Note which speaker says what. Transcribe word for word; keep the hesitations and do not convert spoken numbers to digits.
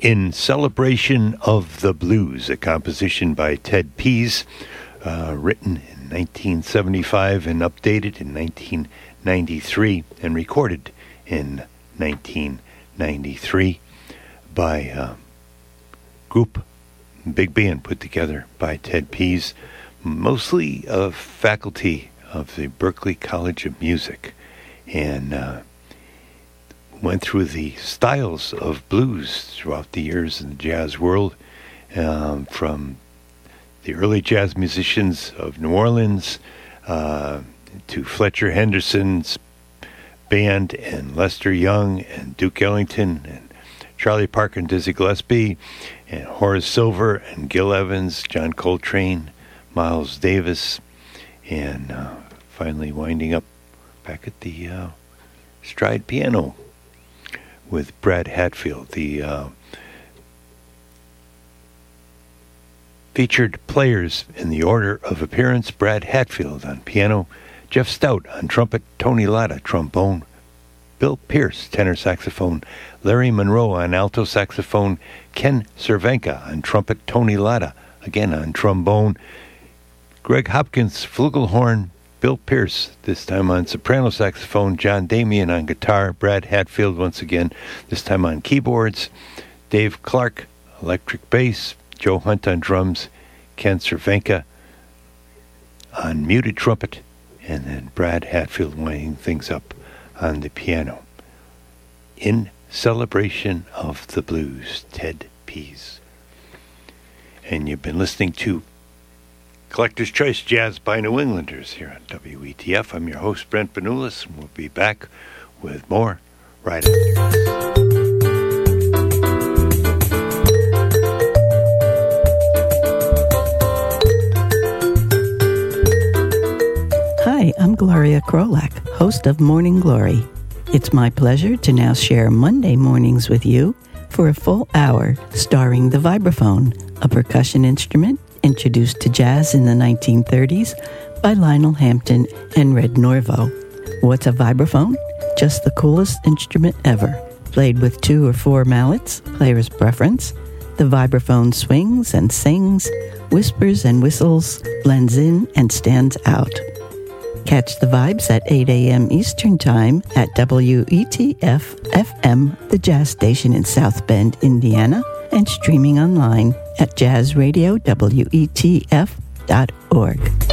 Speaker 1: In Celebration of the Blues, a composition by Ted Pease, uh, written in nineteen seventy-five and updated in nineteen ninety-three and recorded in nineteen ninety-three by a group, big band put together by Ted Pease, mostly a faculty of the Berklee College of Music, and uh, went through the styles of blues throughout the years in the jazz world, um, from the early jazz musicians of New Orleans uh, to Fletcher Henderson's band and Lester Young and Duke Ellington and Charlie Parker and Dizzy Gillespie and Horace Silver and Gil Evans, John Coltrane, Miles Davis, and uh, finally winding up back at the uh, stride piano with Brad Hatfield. The uh, featured players in the order of appearance: Brad Hatfield on piano, Jeff Stout on trumpet, Tony Latta trombone, Bill Pierce tenor saxophone, Larry Monroe on alto saxophone, Ken Cervenka on trumpet, Tony Latta again on trombone, Greg Hopkins flugelhorn, Bill Pierce, this time on soprano saxophone, John Damian on guitar, Brad Hatfield once again, this time on keyboards, Dave Clark, electric bass, Joe Hunt on drums, Ken Cervenka on muted trumpet, and then Brad Hatfield winding things up on the piano. In Celebration of the Blues, Ted Pease. And you've been listening to Collector's Choice Jazz by New Englanders here on W E T F. I'm your host, Brent Benulis, and we'll be back with more right after this.
Speaker 2: Hi, I'm Gloria Krolak, host of Morning Glory. It's my pleasure to now share Monday mornings with you for a full hour starring the vibraphone, a percussion instrument introduced to jazz in the nineteen thirties by Lionel Hampton and Red Norvo. What's a vibraphone? Just the coolest instrument ever. Played with two or four mallets, player's preference. The vibraphone swings and sings, whispers and whistles, blends in and stands out. Catch the vibes at eight a.m. Eastern Time at W E T F F M, the jazz station in South Bend, Indiana, and streaming online at jazz radio W E T F dot org.